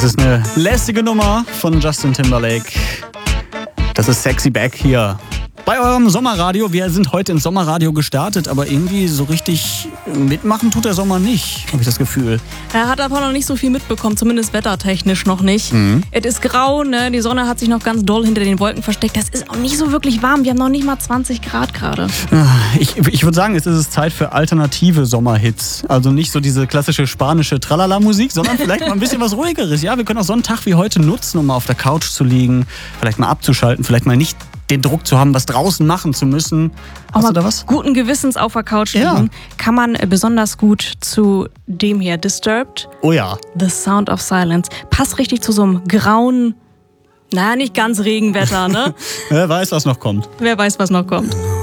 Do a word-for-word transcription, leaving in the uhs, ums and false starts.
Das ist eine lässige Nummer von Justin Timberlake. Das ist Sexy Back hier bei eurem Sommerradio. Wir sind heute ins Sommerradio gestartet, aber irgendwie so richtig mitmachen tut der Sommer nicht, habe ich das Gefühl. Er hat aber noch nicht so viel mitbekommen, zumindest wettertechnisch noch nicht. Mhm. Es ist grau, ne? Die Sonne hat sich noch ganz doll hinter den Wolken versteckt. Das ist auch nicht so wirklich warm. Wir haben noch nicht mal zwanzig Grad gerade. Ich, ich würde sagen, jetzt ist es Zeit für alternative Sommerhits. Also nicht so diese klassische spanische Tralala-Musik, sondern vielleicht mal ein bisschen was Ruhigeres. Ja, wir können auch so einen Tag wie heute nutzen, um mal auf der Couch zu liegen, vielleicht mal abzuschalten, vielleicht mal nicht den Druck zu haben, was draußen machen zu müssen. Hast du da was? Guten Gewissens auf der Couch liegen, Ja. kann man besonders gut zu dem hier, Disturbed. Oh ja. The Sound of Silence. Passt richtig zu so einem grauen, naja, nicht ganz Regenwetter, ne? Wer weiß, was noch kommt. Wer weiß, was noch kommt.